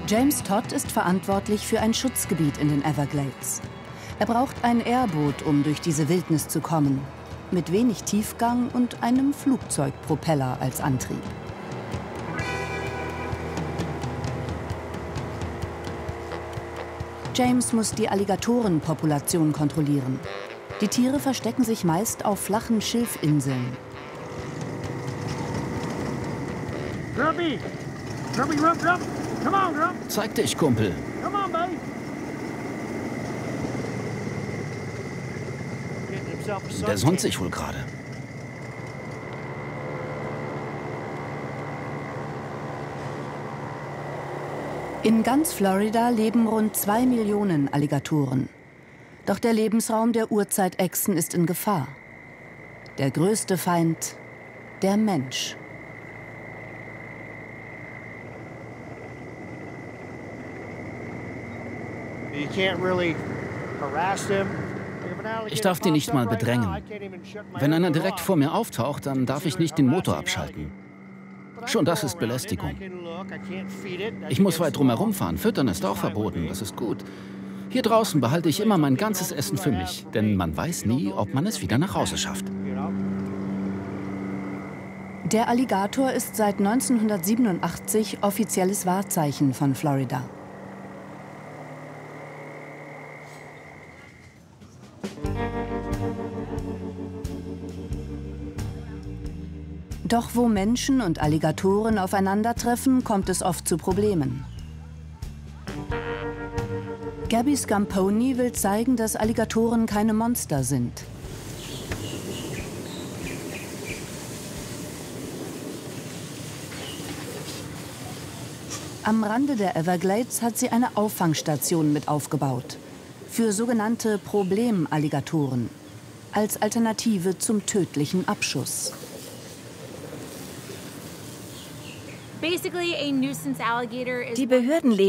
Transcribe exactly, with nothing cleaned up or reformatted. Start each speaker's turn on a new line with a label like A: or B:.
A: James Todd ist verantwortlich für ein Schutzgebiet in den Everglades. Er braucht ein Airboot, um durch diese Wildnis zu kommen, mit wenig Tiefgang und einem Flugzeugpropeller als Antrieb. James muss die Alligatorenpopulation kontrollieren. Die Tiere verstecken sich meist auf flachen Schilfinseln.
B: Grumpy! Grumpy, Grump, Grump! Come on, Grump!
C: Zeig dich, Kumpel.
B: Come on, buddy!
C: Der sonnt sich wohl gerade.
A: In ganz Florida leben rund zwei Millionen Alligatoren. Doch der Lebensraum der Urzeitechsen ist in Gefahr. Der größte Feind, der Mensch.
C: Ich darf die nicht mal bedrängen. Wenn einer direkt vor mir auftaucht, dann darf ich nicht den Motor abschalten. Schon das ist Belästigung. Ich muss weit drumherum fahren. Füttern ist auch verboten, das ist gut. Hier draußen behalte ich immer mein ganzes Essen für mich, denn man weiß nie, ob man es wieder nach Hause schafft.
A: Der Alligator ist seit neunzehnhundertsiebenundachtzig offizielles Wahrzeichen von Florida. Doch wo Menschen und Alligatoren aufeinandertreffen, kommt es oft zu Problemen. Gabby Scamponi will zeigen, dass Alligatoren keine Monster sind. Am Rande der Everglades hat sie eine Auffangstation mit aufgebaut. Für sogenannte Problemalligatoren. Als Alternative zum tödlichen Abschuss.
D: Die Behörden